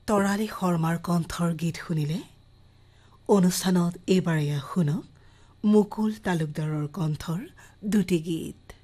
তৰালী শৰ্মাৰ কণ্ঠৰ গীত শুনিলে। অনুষ্ঠানত এইবাৰ শুনক মুকুল তালুকদাৰৰ কণ্ঠৰ দুটি গীত।